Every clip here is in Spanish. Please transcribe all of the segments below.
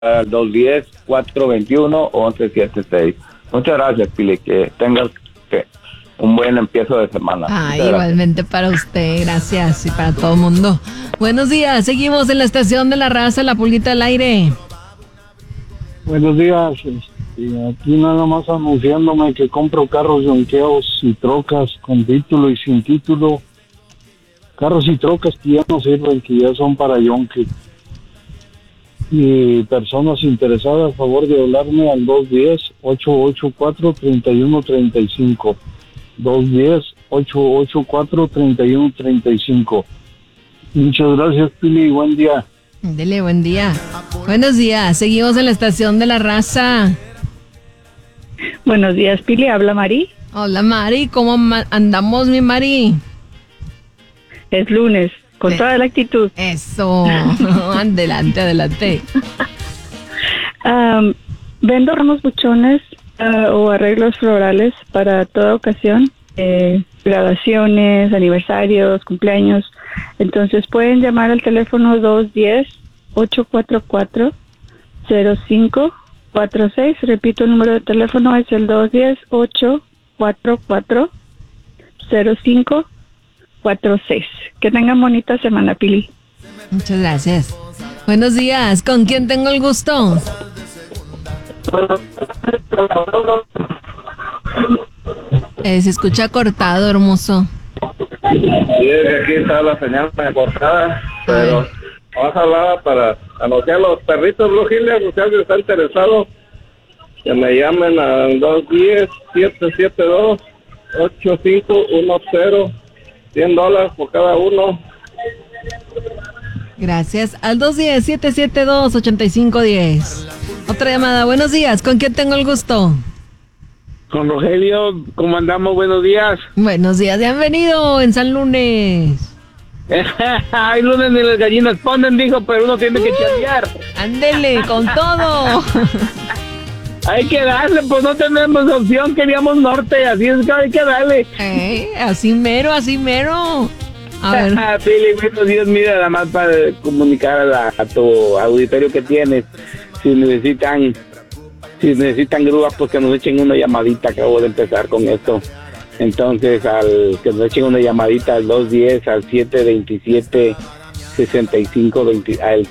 al 210-421-1176. Muchas gracias, Pili, que tengas un buen empiezo de semana. Igualmente para usted, gracias, y para todo el mundo. Buenos días, seguimos en la estación de la raza, la pulguita al aire. Buenos días, aquí nada más anunciándome que compro carros yonqueados y trocas con título y sin título. Carros y trocas que ya no sirven, que ya son para yonque. Y personas interesadas, a favor de hablarme al 210-884-3135. 210-884-3135. Muchas gracias, Pili, buen día. Dele, buen día. Buenos días, seguimos en la estación de la raza. Buenos días, Pili, habla Mari. Hola, Mari, ¿cómo andamos, mi Mari? Es lunes, con toda la actitud. Eso, adelante. Vendo ramos buchones o arreglos florales para toda ocasión, graduaciones, aniversarios, cumpleaños. Entonces pueden llamar al teléfono 210-844-0546. Repito, el número de teléfono es el 210-844-0546. Que tengan bonita semana, Pili. Muchas gracias. Buenos días, ¿con quién tengo el gusto? Se escucha cortado, hermoso. Sí, aquí está la señal cortada, pero vamos a hablar para anunciar los perritos Blue Heeler. Si alguien está interesado, que me llamen al 210-772-8510, $100 por cada uno. Gracias. Al 210-772-8510. Otra llamada. Buenos días. ¿Con quién tengo el gusto? Con Rogelio. ¿Cómo andamos? Buenos días. Buenos días. Bienvenido en San Lunes. Ay, lunes ni las gallinas ponen, dijo, pero uno tiene que chambear. Ándele, con todo. Hay que darle, pues no tenemos opción, queríamos norte, así es que hay que darle. Así mero. A ver. Pili, buenos días, mira, nada más para comunicar a tu auditorio que tienes, si necesitan grúas, pues que nos echen una llamadita. Acabo de empezar con esto. Entonces, que nos echen una llamadita al 210, al 727 6520, al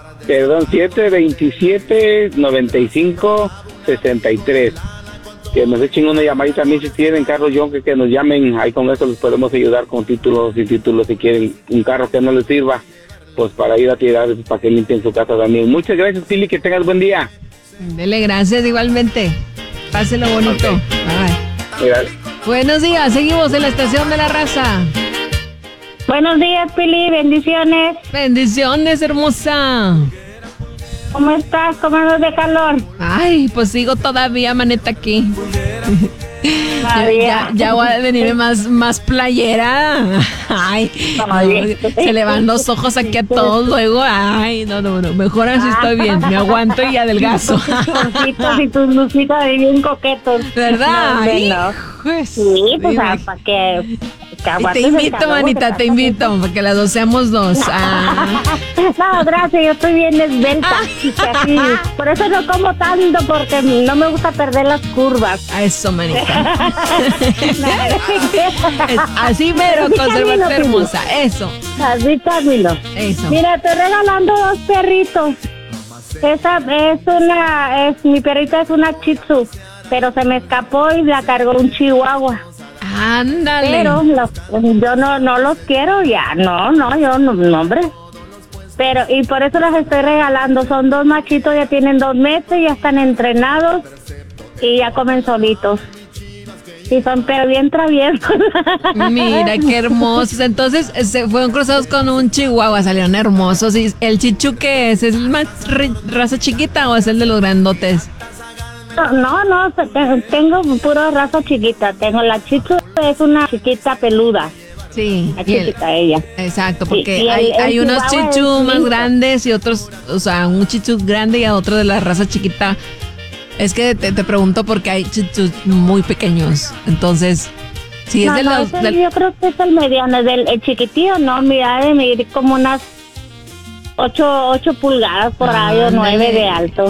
727 95 63. Que nos echen una llamadita. A mí, si tienen carros yonque, que nos llamen. Ahí con eso les podemos ayudar con títulos y títulos. Si quieren un carro que no les sirva, pues para ir a tirar, para que limpien su casa también. Muchas gracias, Pili, que tengas buen día. Dele, gracias igualmente. Páselo bonito. Okay. Bye. Gracias. Buenos días, seguimos en la estación de la raza. Buenos días, Pili, bendiciones. Bendiciones, hermosa. ¿Cómo estás? ¿Cómo andas de calor? Ay, pues sigo todavía, maneta, aquí. Ya voy a venirme más playera. Ay, no, se le van los ojos aquí a todos luego. Ay, no, mejor así estoy bien. Me aguanto y adelgazo. Y tus lucitos ahí bien coquetos. ¿Verdad? No. Sí, pues para que te invito, manita, te invito, para que las dos seamos dos. No, gracias, yo estoy bien esbelta. Así, por eso no como tanto, porque no me gusta perder las curvas. A eso, manita. Así mero, conservarte hermosa. Eso. Así, Camilo. Eso. Mira, estoy regalando 2 perritos. Mi perrita es una Shih Tzu, pero se me escapó y la cargó un chihuahua. Ándale. Pero yo no los quiero ya, yo no, hombre. Pero, y por eso las estoy regalando. Son 2 machitos, ya tienen 2 meses, ya están entrenados y ya comen solitos. Y son pero bien traviesos. Mira, qué hermosos. Entonces, se fueron cruzados con un chihuahua, salieron hermosos. ¿Y el chichu qué es? ¿Es el más raza chiquita o es el de los grandotes? No, tengo pura raza chiquita. Tengo la Shih Tzu, es una chiquita peluda. Sí. La chiquita ella. Exacto, porque y hay el unos chihuahua chichus más grandes y otros, o sea, un chichu grande y a otro de la raza chiquita. Es que te pregunto porque hay chichus muy pequeños. Entonces, si es yo creo que es el mediano, el chiquitillo, no, mira, de medir como unas 8 pulgadas por ahí, o 9 de alto.